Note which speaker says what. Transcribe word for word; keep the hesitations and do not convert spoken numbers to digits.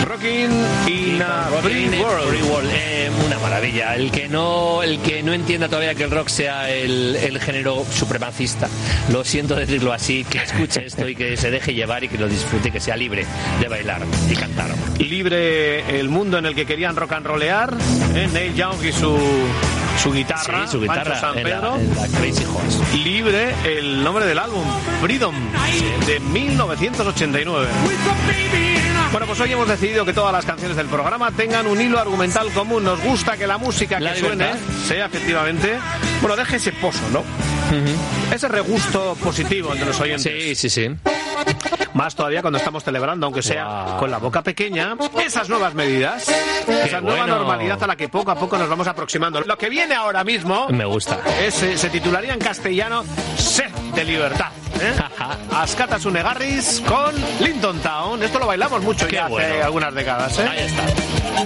Speaker 1: Rockin' in a Free World.
Speaker 2: Free World. Eh, una maravilla. El que no el que no entienda todavía que el rock sea el, el género supremacista, lo siento decirlo así, que escuche esto y que se deje llevar y que lo disfrute y que sea libre de bailar y cantar.
Speaker 1: Libre el mundo en el que querían rock and rollear, ¿eh? Neil Young y su su guitarra,
Speaker 2: sí, su guitarra
Speaker 1: Pancho San
Speaker 2: en
Speaker 1: Pedro.
Speaker 2: la, en la Crazy Horse.
Speaker 1: Libre el nombre del álbum, Freedom, de mil novecientos ochenta y nueve. Bueno, pues hoy hemos decidido que todas las canciones del programa tengan un hilo argumental común. Nos gusta que la música
Speaker 2: La
Speaker 1: que
Speaker 2: libertad.
Speaker 1: suene sea efectivamente, bueno, deje ese pozo, ¿no? Uh-huh. Ese regusto positivo entre los oyentes.
Speaker 2: Sí, sí, sí.
Speaker 1: Más todavía cuando estamos celebrando, aunque sea wow. con la boca pequeña, esas nuevas medidas,
Speaker 2: Qué
Speaker 1: esa nueva
Speaker 2: bueno.
Speaker 1: normalidad a la que poco a poco nos vamos aproximando. Lo que viene ahora mismo
Speaker 2: me gusta.
Speaker 1: Es, se titularía en castellano Sed de Libertad. ¿eh? Ascata Sunegarris con Linton Town. Esto lo bailamos mucho Qué ya bueno. hace algunas décadas. ¿eh?
Speaker 2: Ahí está.